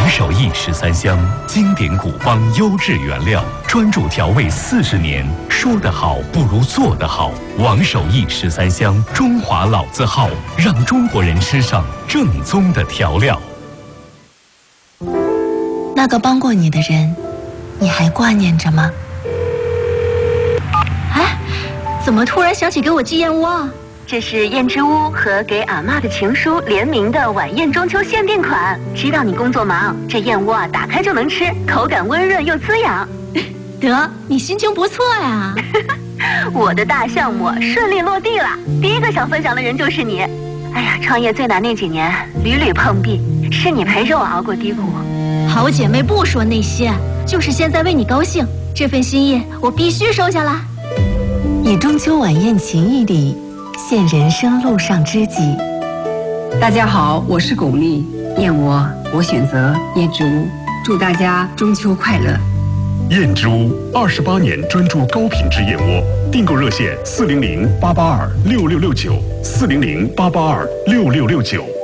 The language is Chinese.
手艺13香，经典古方，优质原料，专注调味40年。说得好不如做得好。王手艺13香，中华老字号，让中国人吃上正宗的调料。 那个帮过你的人，你还挂念着吗？ 哎，怎么突然想起给我寄燕窝啊？这是燕之屋和给阿嬷的情书联名的晚宴中秋限定款。知道你工作忙，这燕窝啊打开就能吃，口感温润又滋养。 得，你心情不错呀。 我的大项目顺利落地了，第一个想分享的人就是你。哎呀，创业最难那几年，屡屡碰壁，是你陪着我熬过低谷。 好姐妹不说那些，就是现在为你高兴，这份心意我必须收下啦。以中秋晚宴情谊礼，献人生路上知己。 大家好，我是巩俐，燕窝我选择燕之屋，祝大家中秋快乐。 燕之屋28年专注高品质燕窝，订购热线400-882-6669，400-882-6669。